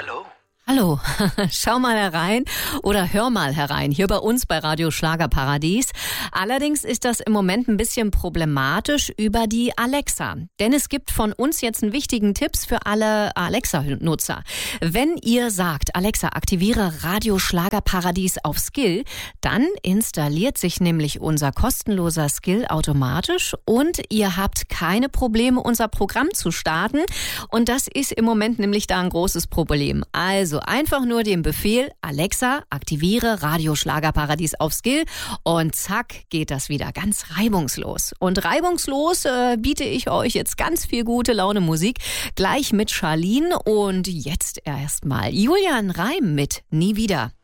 Hallo? Hallo, schau mal herein oder hör mal herein, hier bei uns bei Radio Schlagerparadies. Allerdings ist das im Moment ein bisschen problematisch über die Alexa. Denn es gibt von uns jetzt einen wichtigen Tipps für alle Alexa-Nutzer. Wenn ihr sagt, Alexa, aktiviere Radio Schlagerparadies auf Skill, dann installiert sich nämlich unser kostenloser Skill automatisch und ihr habt keine Probleme, unser Programm zu starten. Und das ist im Moment nämlich da ein großes Problem. Also einfach nur den Befehl, Alexa, aktiviere Radio Schlagerparadies auf Skill und zack, geht das wieder ganz reibungslos. Und reibungslos biete ich euch jetzt ganz viel gute Laune Musik, gleich mit Charlene und jetzt erstmal Julian Reim mit Nie wieder.